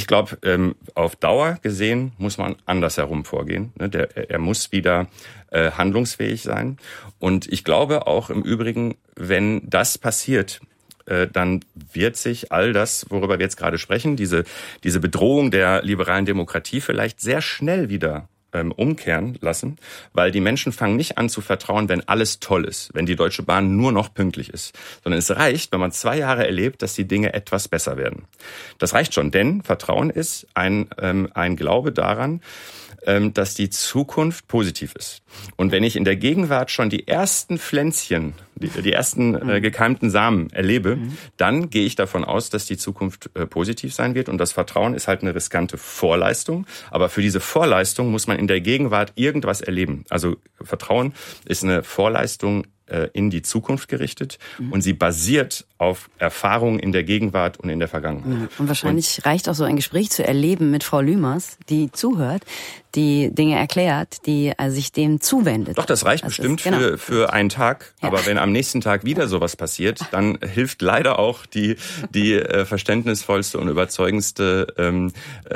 glaube, auf Dauer gesehen muss man andersherum vorgehen. Er muss wieder handlungsfähig sein. Und ich glaube auch im Übrigen, wenn das passiert, dann wird sich all das, worüber wir jetzt gerade sprechen, diese Bedrohung der liberalen Demokratie vielleicht sehr schnell wieder umkehren lassen, weil die Menschen fangen nicht an zu vertrauen, wenn alles toll ist, wenn die Deutsche Bahn nur noch pünktlich ist, sondern es reicht, wenn man 2 Jahre erlebt, dass die Dinge etwas besser werden. Das reicht schon, denn Vertrauen ist ein Glaube daran, dass die Zukunft positiv ist. Und wenn ich in der Gegenwart schon die ersten Pflänzchen, die ersten gekeimten Samen erlebe, dann gehe ich davon aus, dass die Zukunft positiv sein wird. Und das Vertrauen ist halt eine riskante Vorleistung. Aber für diese Vorleistung muss man in der Gegenwart irgendwas erleben. Also Vertrauen ist eine Vorleistung in die Zukunft gerichtet und sie basiert auf Erfahrungen in der Gegenwart und in der Vergangenheit. Und wahrscheinlich reicht auch so ein Gespräch zu erleben mit Frau Lümers, die zuhört, die Dinge erklärt, die sich dem zuwendet. Doch, das reicht bestimmt für einen Tag. Ja. Aber wenn am nächsten Tag wieder sowas passiert, dann hilft leider auch die verständnisvollste und überzeugendste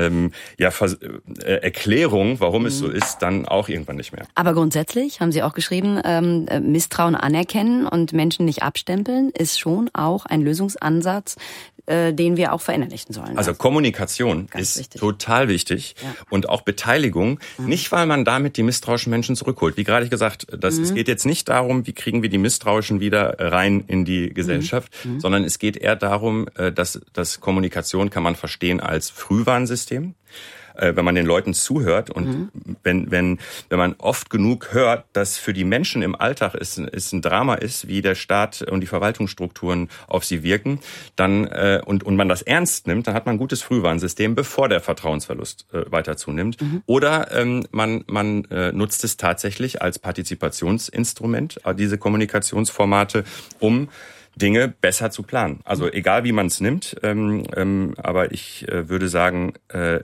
Erklärung, warum es so ist, dann auch irgendwann nicht mehr. Aber grundsätzlich, haben Sie auch geschrieben, Misstrauen anerkennen und Menschen nicht abstempeln, ist schon auch ein Lösungsansatz, den wir auch verinnerlichen sollen. Also Kommunikation ist wichtig. Total wichtig und auch Beteiligung, nicht weil man damit die misstrauischen Menschen zurückholt. Wie gerade gesagt, es geht jetzt nicht darum, wie kriegen wir die Misstrauischen wieder rein in die Gesellschaft, sondern es geht eher darum, dass Kommunikation kann man verstehen als Frühwarnsystem. Wenn man den Leuten zuhört und wenn man oft genug hört, dass für die Menschen im Alltag es ein Drama ist, wie der Staat und die Verwaltungsstrukturen auf sie wirken, dann und man das ernst nimmt, dann hat man ein gutes Frühwarnsystem, bevor der Vertrauensverlust weiter zunimmt. Oder man nutzt es tatsächlich als Partizipationsinstrument, diese Kommunikationsformate, um Dinge besser zu planen. Also egal, wie man es nimmt, aber ich würde sagen,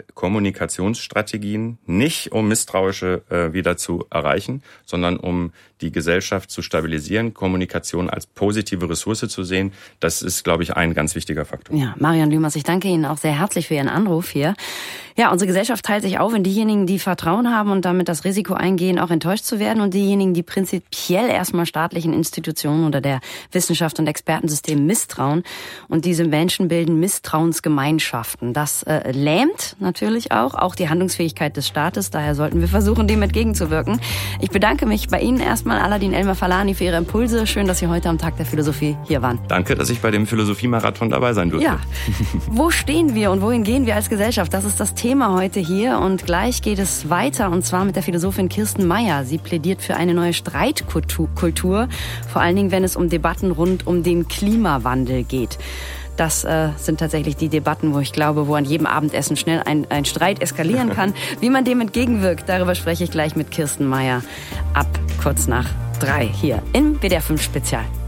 Kommunikationsstrategien nicht, um Misstrauische wieder zu erreichen, sondern um die Gesellschaft zu stabilisieren, Kommunikation als positive Ressource zu sehen, das ist, glaube ich, ein ganz wichtiger Faktor. Ja, Marian Lümers, ich danke Ihnen auch sehr herzlich für Ihren Anruf hier. Ja, unsere Gesellschaft teilt sich auf in diejenigen, die Vertrauen haben und damit das Risiko eingehen, auch enttäuscht zu werden, und diejenigen, die prinzipiell erstmal staatlichen Institutionen oder der Wissenschaft und Expertensystem misstrauen. Und diese Menschen bilden Misstrauensgemeinschaften. Das lähmt natürlich auch die Handlungsfähigkeit des Staates. Daher sollten wir versuchen, dem entgegenzuwirken. Ich bedanke mich bei Ihnen erstmal, Aladin Elmar-Falani, für Ihre Impulse. Schön, dass Sie heute am Tag der Philosophie hier waren. Danke, dass ich bei dem Philosophie-Marathon dabei sein durfte. Ja, wo stehen wir und wohin gehen wir als Gesellschaft? Das ist das Thema heute hier, und gleich geht es weiter, und zwar mit der Philosophin Kirsten Meyer. Sie plädiert für eine neue Streitkultur, vor allen Dingen, wenn es um Debatten rund um den Klimawandel geht. Das sind tatsächlich die Debatten, wo ich glaube, wo an jedem Abendessen schnell ein Streit eskalieren kann. Wie man dem entgegenwirkt, darüber spreche ich gleich mit Kirsten Meyer ab kurz nach 3 hier im WDR 5 Spezial.